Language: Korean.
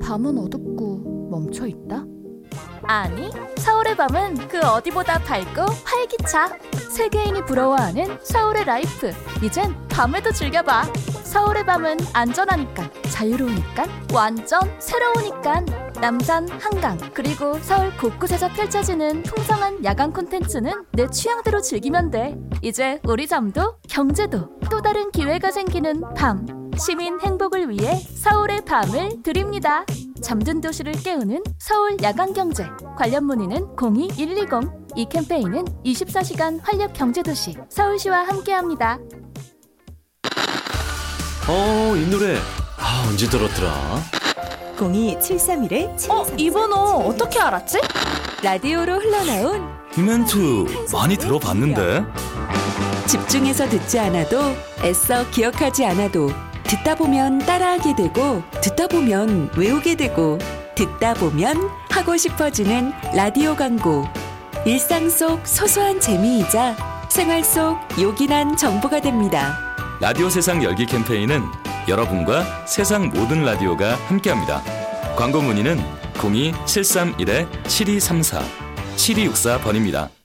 밤은 어둡고 멈춰있다? 아니, 서울의 밤은 그 어디보다 밝고 활기차. 세계인이 부러워하는 서울의 라이프. 이젠 밤에도 즐겨봐. 서울의 밤은 안전하니까, 자유로우니까, 완전 새로우니까. 남산, 한강, 그리고 서울 곳곳에서 펼쳐지는 풍성한 야간 콘텐츠는 내 취향대로 즐기면 돼. 이제 우리 잠도 경제도 또 다른 기회가 생기는 밤. 시민 행복을 위해 서울의 밤을 드립니다. 잠든 도시를 깨우는 서울 야간경제. 관련 문의는 02-120. 이 캠페인은 24시간 활력 경제도시 서울시와 함께합니다. 이 노래 언제 들었더라? 02-731-7234. 이 번호 어떻게 알았지? 라디오로 흘러나온 이 멘트 많이 들어봤는데. 집중해서 듣지 않아도 애써 기억하지 않아도 듣다 보면 따라하게 되고 듣다 보면 외우게 되고 듣다 보면 하고 싶어지는 라디오 광고. 일상 속 소소한 재미이자 생활 속 요긴한 정보가 됩니다. 라디오 세상 열기 캠페인은 여러분과 세상 모든 라디오가 함께합니다. 광고 문의는 02-731-7234 7264번입니다.